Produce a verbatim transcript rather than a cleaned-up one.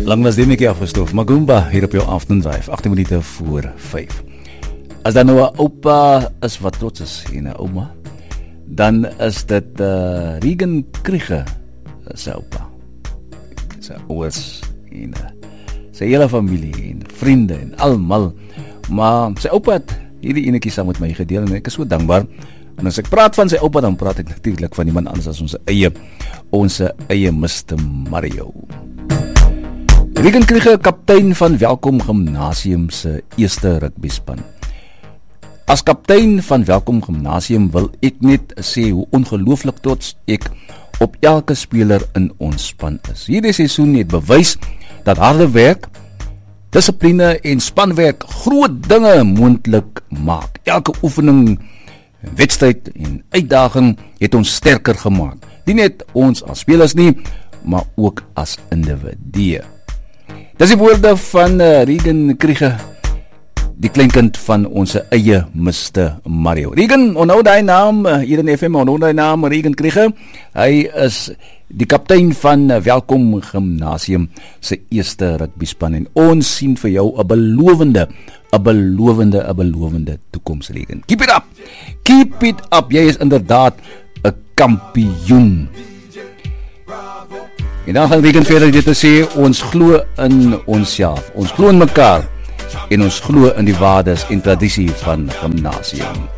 Lang was die mykie afgestoof. Magumba hier op jou afternoon-drive, agttien minute voor vyf. As daar nou 'n oupa is wat trots is en 'n ouma, dan is dit uh, Regan Krieger sy oupa. Sy ouers en uh, sy hele familie en vriende en almal. Maar sy oupa het hierdie enetjie saam met my gedeel en ek is so dankbaar. En as ek praat van sy oupa, dan praat ek natuurlik van iemand anders as ons eie, ons eie mister Mario. Regan Krieger, kaptein van Welkom Gimnasium se eerste rugbyspan. As kaptein van Welkom Gimnasium wil ek net sê hoe ongelooflik trots ek op elke speler in ons span is. Hierdie seisoen het bewys dat harde werk, dissipline en spanwerk groot dinge moontlik maak. Elke oefening, wedstryd en uitdaging het ons sterker gemaak. Nie net ons as spelers nie, maar ook as individue. Dis die woorde van uh, Regan Krieger, die kleinkind van ons eie mister Mario. Regan, onthou die naam, uh, hier in F M, onthou die naam, Regan Krieger. Hy is die kaptein van uh, Welkom Gimnasium se eerste rugbyspan en ons sien vir jou 'n belovende, 'n belovende, 'n belovende toekoms, Regan. Keep it up! Keep it up! Jy is inderdaad 'n kampioen. En dan gaan Regan verder dit te sê, ons glo in onsself, ons glo in mekaar en ons glo in die waardes en tradisie van gimnasium.